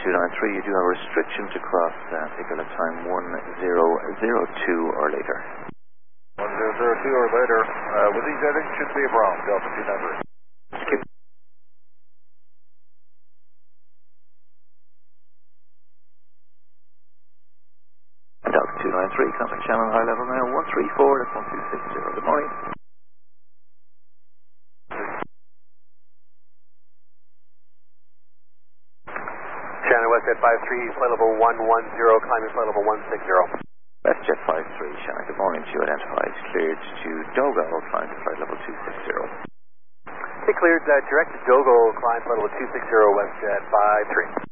293, you do have a restriction to cross particular time 1002 or later. 1002 or later. With these headings, should be Brown, Delta 293. Skip. Delta 293, contact channel high level now 134, that's 1260. Good morning. Shannon, WestJet 53, flight level 110, climbing flight level 160. WestJet 53, Shannon, good morning to you. Identified, cleared to Dogo, climb to flight level 260. Okay, cleared direct to Dogo, climb flight level 260, WestJet 53.